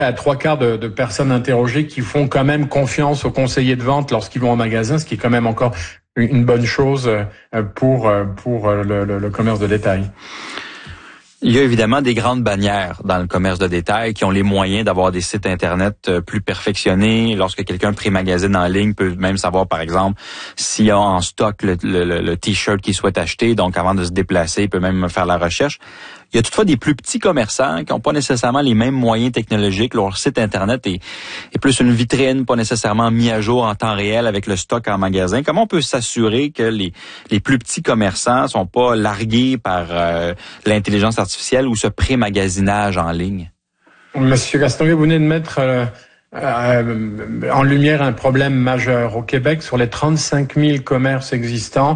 à 3/4 de personnes interrogées qui font quand même confiance aux conseillers de vente lorsqu'ils vont en magasin, ce qui est quand même encore une bonne chose pour le commerce de détail. Il y a évidemment des grandes bannières dans le commerce de détail qui ont les moyens d'avoir des sites Internet plus perfectionnés. Lorsque quelqu'un pré-magasine en ligne, peut même savoir, par exemple, s'il y a en stock le T-shirt qu'il souhaite acheter. Donc, avant de se déplacer, il peut même faire la recherche. Il y a toutefois des plus petits commerçants qui n'ont pas nécessairement les mêmes moyens technologiques. Leur site Internet est plus une vitrine, pas nécessairement mis à jour en temps réel avec le stock en magasin. Comment on peut s'assurer que les plus petits commerçants sont pas largués par l'intelligence artificielle ou ce pré-magasinage en ligne? Monsieur Castonguay, vous venez de mettre en lumière un problème majeur. Au Québec, sur les 35 000 commerces existants,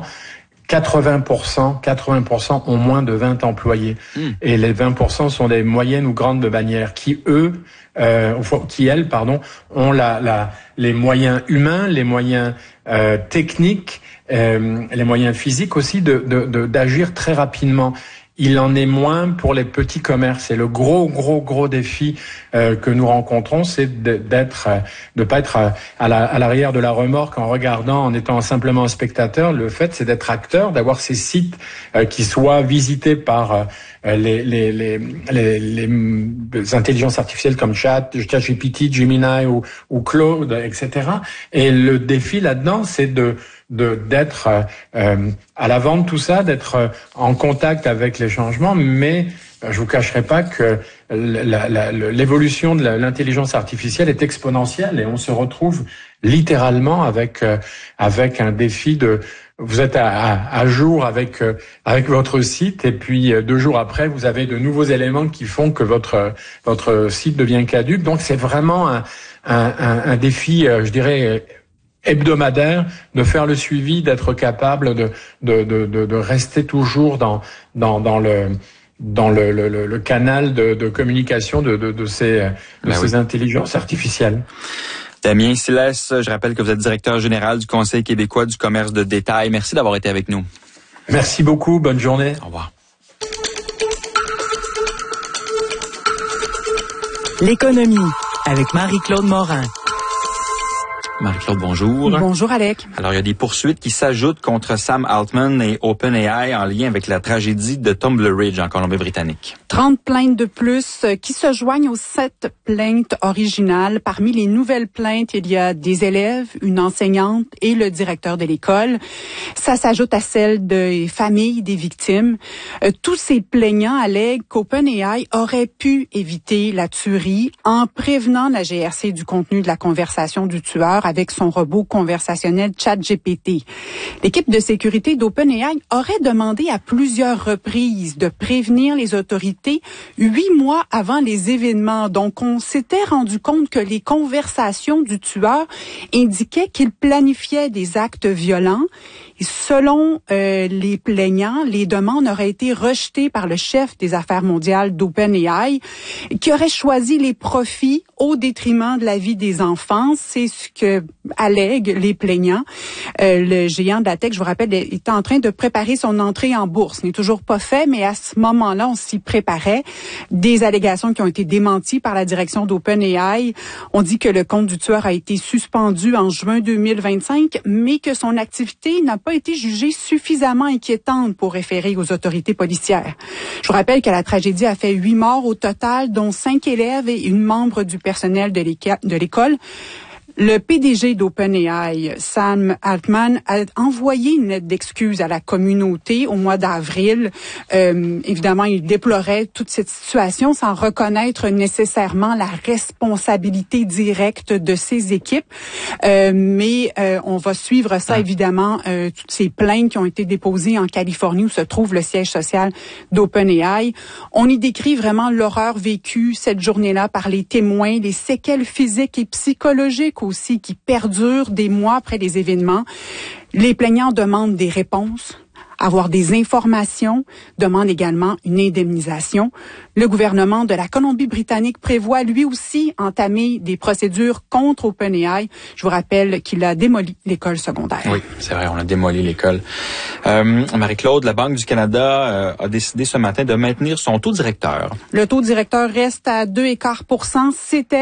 80% ont moins de 20 employés. Et les 20% sont des moyennes ou grandes bannières qui, elles, ont les moyens humains, les moyens techniques, les moyens physiques aussi d'agir très rapidement. Il en est moins pour les petits commerces. Et le gros défi que nous rencontrons, c'est de pas être à l'arrière de la remorque en regardant, en étant simplement un spectateur. Le fait, c'est d'être acteur, d'avoir ces sites qui soient visités par les intelligences artificielles comme ChatGPT, Gemini ou Claude, etc. Et le défi là-dedans, c'est d'être à l'avant de tout ça, d'être en contact avec les changements, mais je vous cacherai pas que l'évolution de l'intelligence artificielle est exponentielle et on se retrouve littéralement avec un défi vous êtes à jour avec votre site et puis 2 jours après vous avez de nouveaux éléments qui font que votre site devient caduque. Donc c'est vraiment un défi, je dirais, hebdomadaire, de faire le suivi, d'être capable de rester toujours dans le canal de communication de ces intelligences artificielles. Damien Silès, je rappelle que vous êtes directeur général du Conseil québécois du commerce de détail. Merci d'avoir été avec nous. Merci beaucoup, bonne journée. Au revoir. L'économie avec Marie-Claude Morin. Marie-Claude, bonjour. Bonjour, Alec. Alors, il y a des poursuites qui s'ajoutent contre Sam Altman et OpenAI en lien avec la tragédie de Tumbler Ridge en Colombie-Britannique. 30 plaintes de plus qui se joignent aux 7 plaintes originales. Parmi les nouvelles plaintes, il y a des élèves, une enseignante et le directeur de l'école. Ça s'ajoute à celles des familles des victimes. Tous ces plaignants allèguent qu'OpenAI aurait pu éviter la tuerie en prévenant la GRC du contenu de la conversation du tueur avec son robot conversationnel ChatGPT. L'équipe de sécurité d'OpenAI aurait demandé à plusieurs reprises de prévenir les autorités 8 mois avant les événements. Donc, on s'était rendu compte que les conversations du tueur indiquaient qu'il planifiait des actes violents. Et selon les plaignants, les demandes auraient été rejetées par le chef des affaires mondiales d'OpenAI, qui aurait choisi les profits au détriment de la vie des enfants. C'est ce que allèguent les plaignants. Le géant de la tech, je vous rappelle, est en train de préparer son entrée en bourse. Ce n'est toujours pas fait, mais à ce moment-là, on s'y préparait. Des allégations qui ont été démenties par la direction d'OpenAI. On dit que le compte du tueur a été suspendu en juin 2025, mais que son activité n'a pas été jugée suffisamment inquiétante pour référer aux autorités policières. Je vous rappelle que la tragédie a fait 8 morts au total, dont 5 élèves et une membre du personnel de l'école. Le PDG d'OpenAI, Sam Altman, a envoyé une lettre d'excuse à la communauté au mois d'avril. Évidemment, il déplorait toute cette situation sans reconnaître nécessairement la responsabilité directe de ses équipes. Mais on va suivre ça, évidemment, toutes ces plaintes qui ont été déposées en Californie où se trouve le siège social d'OpenAI. On y décrit vraiment l'horreur vécue cette journée-là par les témoins, les séquelles physiques et psychologiques aussi qui perdurent des mois après les événements. Les plaignants demandent des réponses, avoir des informations, demandent également une indemnisation. Le gouvernement de la Colombie-Britannique prévoit lui aussi entamer des procédures contre OpenAI. Je vous rappelle qu'il a démoli l'école secondaire. Oui, c'est vrai, on a démoli l'école. Marie-Claude, la Banque du Canada a décidé ce matin de maintenir son taux directeur. Le taux directeur reste à 2,25%. C'était